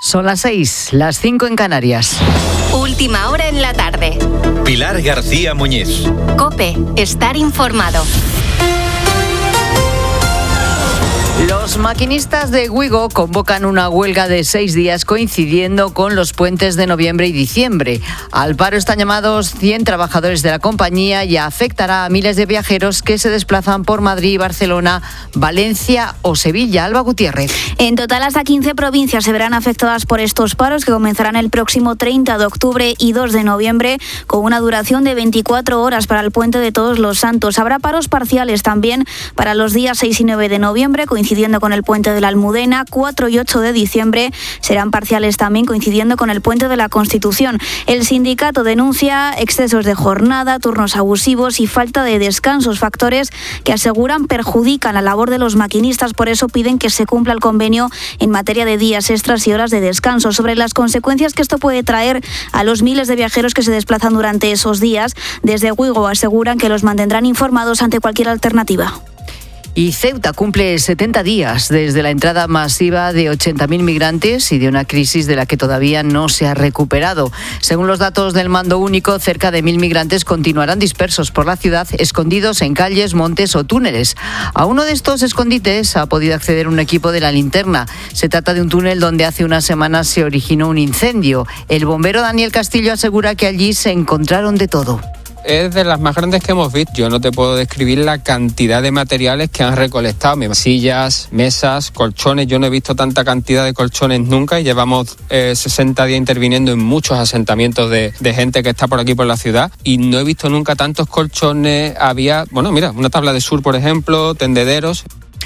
Son las 6, las 5 en Canarias. Última hora en la tarde. Pilar García Muñiz. COPE, estar informado. Los maquinistas de Wigo convocan una huelga de 6 días coincidiendo con los puentes de noviembre y diciembre. Al paro están llamados 100 trabajadores de la compañía y afectará a miles de viajeros que se desplazan por Madrid, Barcelona, Valencia o Sevilla. Alba Gutiérrez. En total, hasta 15 provincias se verán afectadas por estos paros que comenzarán el próximo 30 de octubre y 2 de noviembre con una duración de 24 horas para el puente de Todos los Santos. Habrá paros parciales también para los días 6 y 9 de noviembre, coincidiendo con el puente de la Almudena. 4 y 8 de diciembre serán parciales también, coincidiendo con el puente de la Constitución. El sindicato denuncia excesos de jornada, turnos abusivos y falta de descansos, factores que aseguran perjudican la labor de los maquinistas. Por eso piden que se cumpla el convenio en materia de días extras y horas de descanso. Sobre las consecuencias que esto puede traer a los miles de viajeros que se desplazan durante esos días, desde Wigo aseguran que los mantendrán informados ante cualquier alternativa. Y Ceuta cumple 70 días desde la entrada masiva de 80.000 migrantes y de una crisis de la que todavía no se ha recuperado. Según los datos del Mando Único, cerca de 1.000 migrantes continuarán dispersos por la ciudad, escondidos en calles, montes o túneles. A uno de estos escondites ha podido acceder un equipo de la Linterna. Se trata de un túnel donde hace unas semanas se originó un incendio. El bombero Daniel Castillo asegura que allí se encontraron de todo. Es de las más grandes que hemos visto. Yo no te puedo describir la cantidad de materiales que han recolectado. Sillas, mesas, colchones. Yo no he visto tanta cantidad de colchones nunca y llevamos 60 días interviniendo en muchos asentamientos de gente que está por aquí por la ciudad y no he visto nunca tantos colchones. Había, una tabla de surf, por ejemplo, tendederos.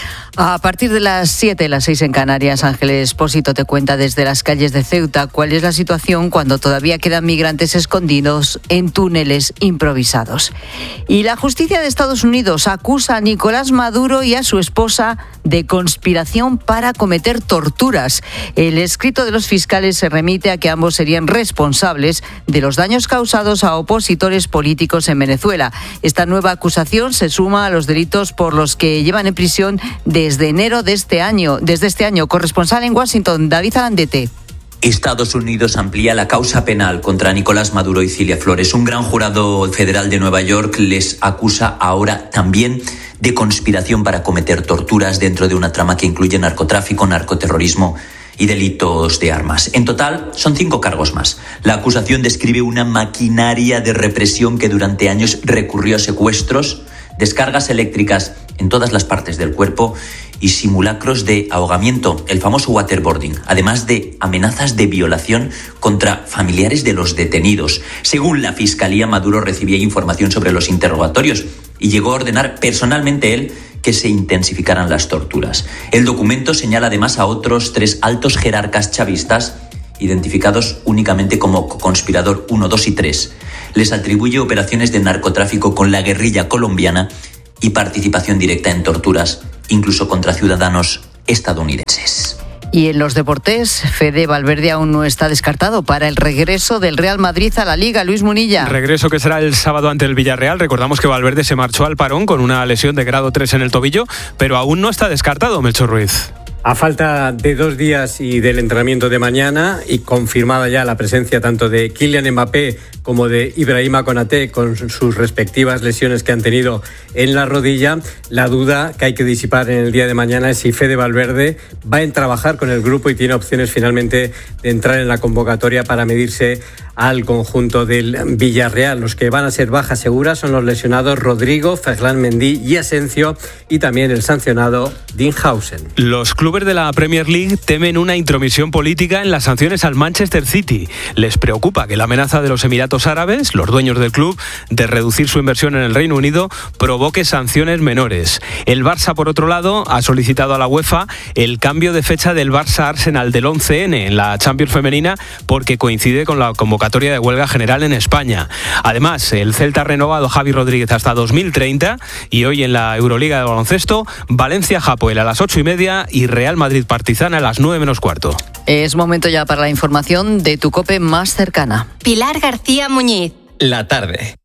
A partir de las 7, las 6 en Canarias, Ángeles Espósito te cuenta desde las calles de Ceuta cuál es la situación cuando todavía quedan migrantes escondidos en túneles improvisados. Y la justicia de Estados Unidos acusa a Nicolás Maduro y a su esposa de conspiración para cometer torturas. El escrito de los fiscales se remite a que ambos serían responsables de los daños causados a opositores políticos en Venezuela. Esta nueva acusación se suma a los delitos por los que llevan en prisión desde enero de este año. Corresponsal en Washington, David Alandete. Estados Unidos amplía la causa penal contra Nicolás Maduro y Cilia Flores. Un gran jurado federal de Nueva York les acusa ahora también de conspiración para cometer torturas dentro de una trama que incluye narcotráfico, narcoterrorismo y delitos de armas. En total, son 5 cargos más. La acusación describe una maquinaria de represión que durante años recurrió a secuestros, descargas eléctricas en todas las partes del cuerpo y simulacros de ahogamiento, el famoso waterboarding, además de amenazas de violación contra familiares de los detenidos. Según la Fiscalía, Maduro recibía información sobre los interrogatorios y llegó a ordenar personalmente él que se intensificaran las torturas. El documento señala además a otros 3 altos jerarcas chavistas identificados únicamente como conspirador 1, 2 y 3. Les atribuye operaciones de narcotráfico con la guerrilla colombiana y participación directa en torturas, incluso contra ciudadanos estadounidenses. Y en los deportes, Fede Valverde aún no está descartado para el regreso del Real Madrid a la Liga. Luis Munilla. Regreso que será el sábado ante el Villarreal. Recordamos que Valverde se marchó al parón con una lesión de grado 3 en el tobillo, pero aún no está descartado, Melchor Ruiz. A falta de 2 días y del entrenamiento de mañana y confirmada ya la presencia tanto de Kylian Mbappé como de Ibrahima Konaté con sus respectivas lesiones que han tenido en la rodilla, la duda que hay que disipar en el día de mañana es si Fede Valverde va a trabajar con el grupo y tiene opciones finalmente de entrar en la convocatoria para medirse al conjunto del Villarreal. Los que van a ser bajas seguras son los lesionados Rodrigo, Ferland Mendy y Asensio y también el sancionado Dinhausen. Los clubes de la Premier League temen una intromisión política en las sanciones al Manchester City. Les preocupa que la amenaza de los Emiratos Árabes, los dueños del club, de reducir su inversión en el Reino Unido, provoque sanciones menores. El Barça, por otro lado, ha solicitado a la UEFA el cambio de fecha del Barça-Arsenal del 11N en la Champions femenina porque coincide con la convocatoria de huelga general en España. Además, el Celta ha renovado a Javi Rodríguez hasta 2030 y hoy en la Euroliga de baloncesto, Valencia-Hapoel a las 8:30 y Real Madrid-Partizan a las 9:15. Es momento ya para la información de tu COPE más cercana. Pilar García Muñiz. La tarde.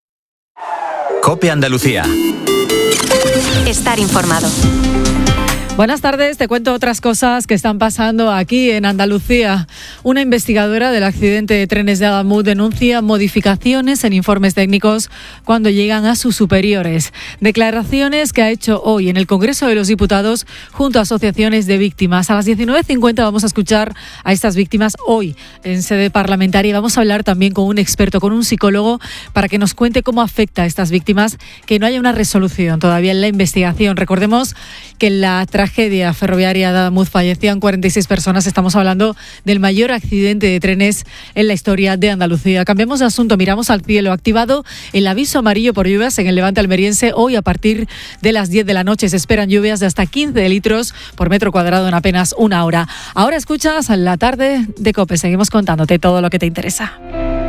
COPE Andalucía. Estar informado. Buenas tardes, te cuento otras cosas que están pasando aquí en Andalucía. Una investigadora del accidente de trenes de Adamuz denuncia modificaciones en informes técnicos cuando llegan a sus superiores. Declaraciones que ha hecho hoy en el Congreso de los Diputados junto a asociaciones de víctimas. A las 19:50 vamos a escuchar a estas víctimas hoy en sede parlamentaria. Vamos a hablar también con un experto, con un psicólogo, para que nos cuente cómo afecta a estas víctimas que no haya una resolución todavía en la investigación. Recordemos que en la tragedia ferroviaria de Adamuz fallecían 46 personas. Estamos hablando del mayor accidente de trenes en la historia de Andalucía. Cambiamos de asunto, miramos al cielo. Activado el aviso amarillo por lluvias en el Levante almeriense. Hoy a partir de las 10 de la noche se esperan lluvias de hasta 15 litros por metro cuadrado en apenas una hora. Ahora escuchas La Tarde de COPE. Seguimos contándote todo lo que te interesa.